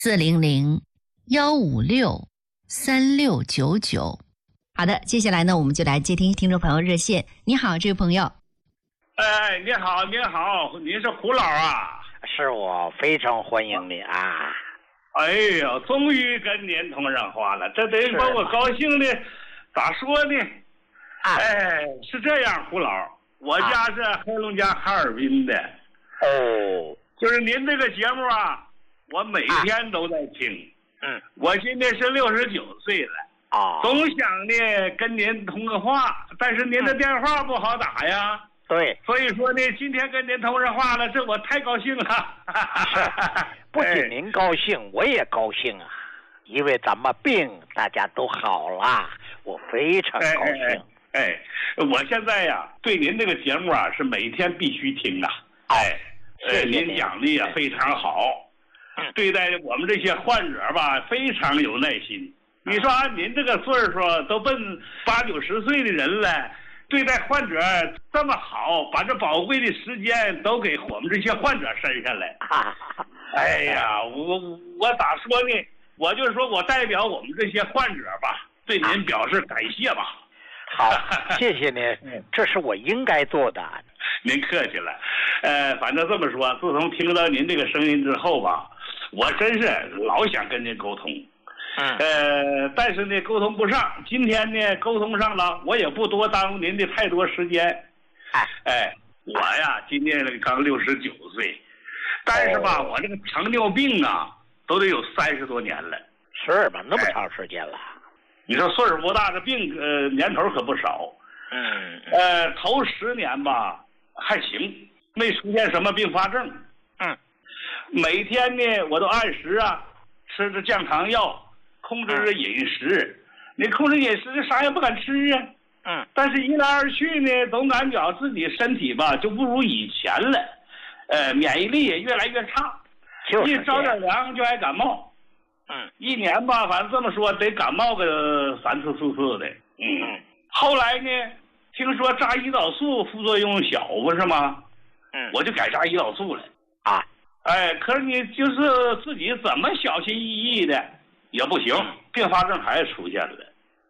400-156-3699。好的，接下来呢，我们就来接听听众朋友热线。你好，这位朋友。 哎，你好，你好，你是胡老啊？ 是我，非常欢迎你啊！ 哎呀，终于跟您通上话了，这得把我高兴的，咋说呢？哎，是这样，胡老，我家是黑龙江哈尔滨的。 哦， 就是您这个节目啊，我每天都在听。我今年是69岁了。总想呢跟您通个话，但是您的电话不好打呀。 对， 所以说呢，今天跟您通上话了，这我太高兴了。 不仅您高兴，我也高兴啊，因为咱们病大家都好了，我非常高兴。 我现在呀，对您这个节目啊是每天必须听啊。您讲的也非常好，对待我们这些患者吧，非常有耐心。你说您这个岁数都奔80、90岁的人了，对待患者这么好，把这宝贵的时间都给我们这些患者身上来。哎呀，我咋说呢？我就说我代表我们这些患者吧，对您表示感谢吧。 好，谢谢您，这是我应该做的。 您客气了。反正这么说，自从听到您这个声音之后吧，我真是老想跟您沟通。但是呢，沟通不上。今天呢，沟通上了，我也不多耽误您的太多时间。我呀，今年刚69岁，但是吧，我这个糖尿病啊，都得有30多年了。 是吧？那么长时间了。 你说岁数不大，这病年头可不少。头10年吧还行，没出现什么并发症。每天呢，我都按时啊吃着降糖药。控制着饮食，你控制饮食啥也不敢吃啊。但是一来二去呢，总感觉自己身体吧就不如以前了，免疫力也越来越差，一着点凉就爱感冒。一年吧，反正这么说得感冒个3次4次的。后来呢，听说扎胰岛素副作用小，不是吗？我就改扎胰岛素了。可是你就是自己怎么小心翼翼的。也不行，并发症还是出现了。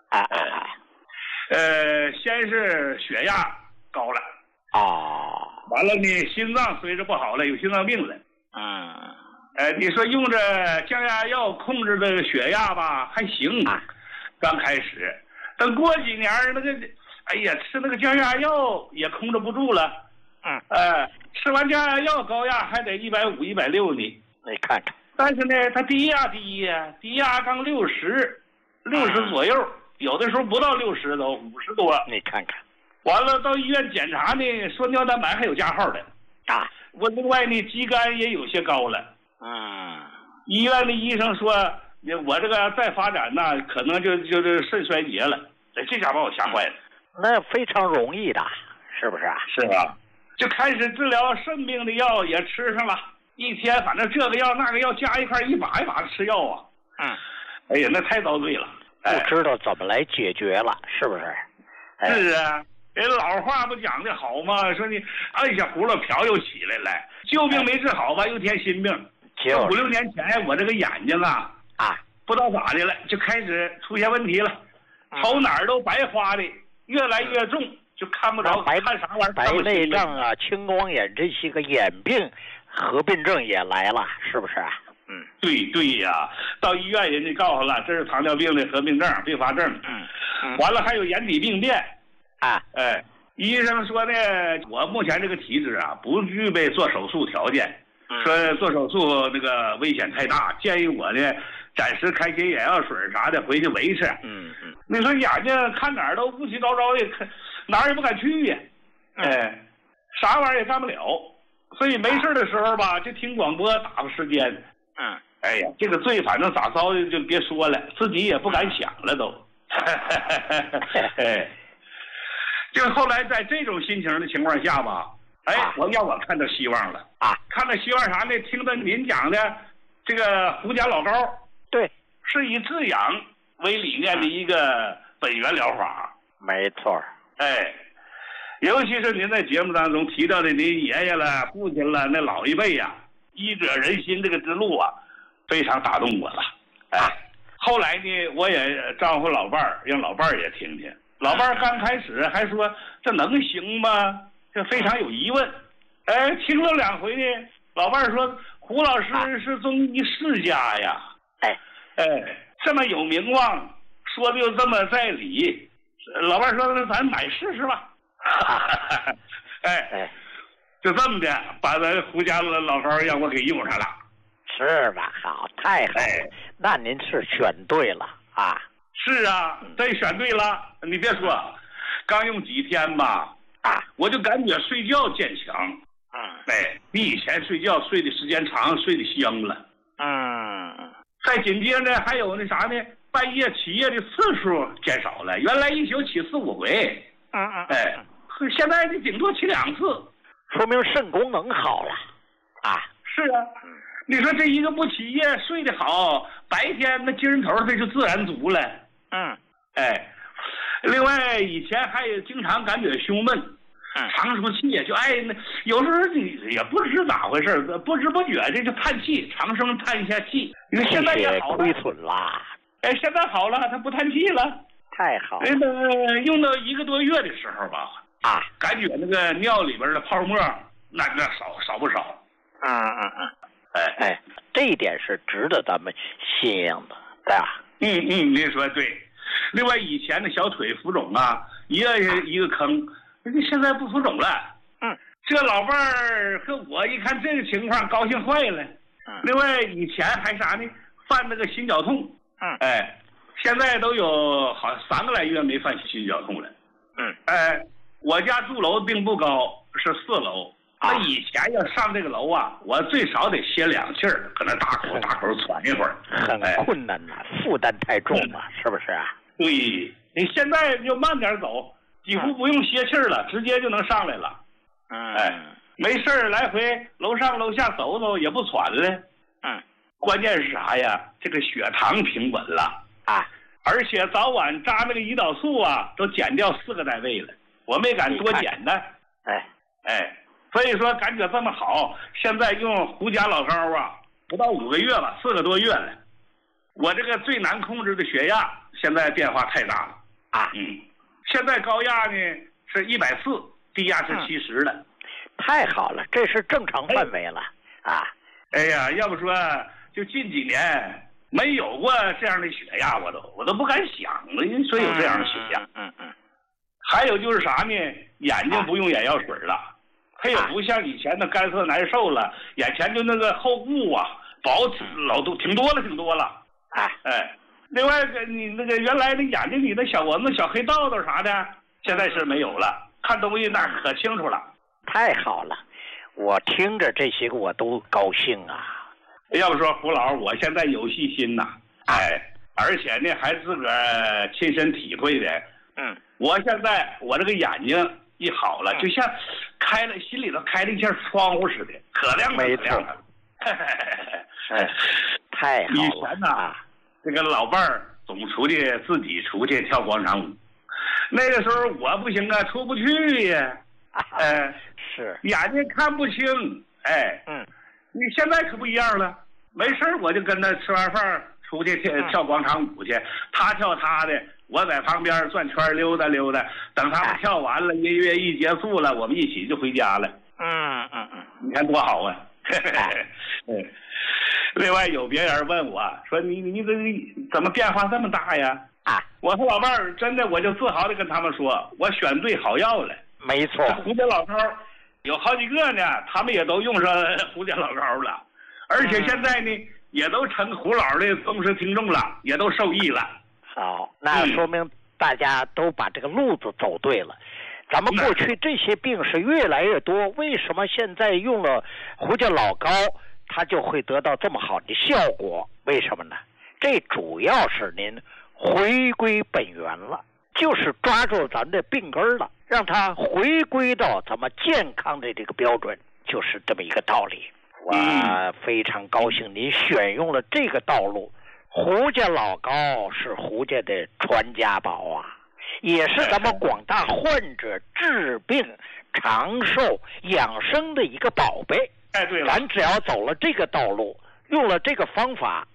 先是血压高了。完了呢，心脏随着不好了，有心脏病了。你说用着降压药控制这个血压吧，还行。刚开始，等过几年那个，哎呀，吃那个降压药也控制不住了。吃完降压药，高压还得150、160呢。 你看看。 但是呢，他低压刚60左右，有的时候不到60都50多。 你看看， 完了到医院检查呢，说尿蛋白还有加号的。我另外呢，肌酐也有些高了。医院的医生说，我这个再发展呢，可能就是肾衰竭了。这下把我吓坏了。 那非常容易的，是不是？ 是啊，就开始治疗肾病的药也吃上了。一天反正这个药那个药加一块，一把一把吃药啊。哎呀，那太遭罪了。 不知道怎么来解决了，是不是？ 是啊，人老话不讲的好吗？说你按下葫芦瓢又起来了，旧病没治好吧，又添新病。5、6年前我这个眼睛啊，不知道咋的了，就开始出现问题了，瞅哪儿都白花的，越来越重，就看不着，看啥玩意儿？ 白内障啊，青光眼这些个眼病。合并症也来了，是不是？ 对呀，到医院人家告诉了，这是糖尿病的合并症、并发症。完了还有眼底病变。医生说呢，我目前这个体质啊，不具备做手术条件，说做手术那个危险太大，建议我呢暂时开些眼药水啥的回去维持。你说眼睛看哪儿都乌七糟糟的，哪儿也不敢去呀。啥玩意儿也干不了。所以没事的时候吧，就听广播打发时间。哎呀，这个罪反正咋遭的就别说了，自己也不敢想了都。就后来在这种心情的情况下吧，我看到希望了。看到希望啥呢？听到您讲的这个胡家老膏， 对， 是以治养为理念的一个本源疗法。 没错。 尤其是您在节目当中提到的您爷爷了、父亲了，那老一辈呀，医者仁心这个之路啊， 非常打动我了。后来呢，我也招呼老伴儿，让老伴儿也听听。老伴儿刚开始还说这能行吗？这非常有疑问。听了2回呢，老伴儿说胡老师是综艺世家呀。这么有名望，说的又这么在理。老伴儿说那咱买试试吧。就这么的把咱胡家的老高让我给用上了。 是吧？好，太好了。那您是选对了啊。 是啊，真选对了。你别说，刚用几天吧，我就感觉睡觉渐强。比以前睡觉睡的时间长，睡得香了。再紧接着还有那啥呢，半夜起夜的次数减少了，原来一宿起4、5回。现在就顶多起2次， 说明肾功能好了。 是啊。你说这一个不起夜睡得好，白天那精神头这就自然足了。另外以前还有经常感觉胸闷，长出气也就那有时候也不知咋回事，不知不觉这就叹气，长声叹一下气。你说现在也好了， 亏损啦。 现在好了，他不叹气了。 太好了。 用到1个多月的时候吧，感觉那个尿里边的泡沫那少不少。 这一点是值得咱们信仰的，对吧？ 您说对。另外以前的小腿浮肿啊，一个坑，现在不浮肿了。这老伴儿和我一看这个情况，高兴坏了。另外以前还啥呢？犯那个心绞痛。现在都有好3个来月没犯心绞痛了。我家住楼并不高，是4楼。那以前要上这个楼啊，我最少得歇2气儿，搁那大口喘一会儿， 很困难呐，负担太重了，是不是啊？ 对，你现在就慢点走，几乎不用歇气儿了，直接就能上来了。没事儿来回楼上楼下走走也不喘了。关键是啥呀？这个血糖平稳了而且早晚扎那个胰岛素啊，都减掉4个单位了，我没敢多减呢。所以说感觉这么好，现在用胡家老高啊，不到5个月吧，4个多月了。我这个最难控制的血压，现在变化太大了现在高压呢是140，低压是70了。 太好了，这是正常范围了要不说就近几年没有过这样的血压，我都不敢想了，说有这样的血压。还有就是啥呢？眼睛不用眼药水了。它也不像以前的干涩难受了，眼前就那个后雾啊，薄挺多了。另外你那个原来那眼睛里的小蚊子、小黑道道啥的，现在是没有了，看东西那可清楚了。 太好了，我听着这些个我都高兴啊。 要不说胡老，我现在有细心呐，而且呢还自个儿亲身体会的。我现在我这个眼睛一好了，就像心里头开了一扇窗户似的，可亮了，可亮了。 太好了。 以前呢，这个老伴儿总自己出去跳广场舞，那个时候我不行啊，出不去呀。 是眼睛看不清。你现在可不一样了，没事我就跟他吃完饭出去跳广场舞去，他跳他的，我在旁边转圈溜达溜达，等他们跳完了，音乐一结束了，我们一起就回家了。你看多好啊！另外有别人问我说你怎么变化这么大呀？我和老伴儿真的我就自豪的跟他们说，我选对好药了。 没错， 胡家老高有好几个呢，他们也都用上胡家老高了，而且现在呢也都成胡老的忠实听众了，也都受益了。 好，那说明大家都把这个路子走对了。咱们过去这些病是越来越多，为什么现在用了胡家老高，它就会得到这么好的效果？为什么呢？这主要是您回归本源了，就是抓住咱们的病根了，让它回归到咱们健康的这个标准，就是这么一个道理。我非常高兴您选用了这个道路。胡家老高是胡家的传家宝啊，也是咱们广大患者治病长寿养生的一个宝贝。 对了， 咱只要走了这个道路， 用了这个方法，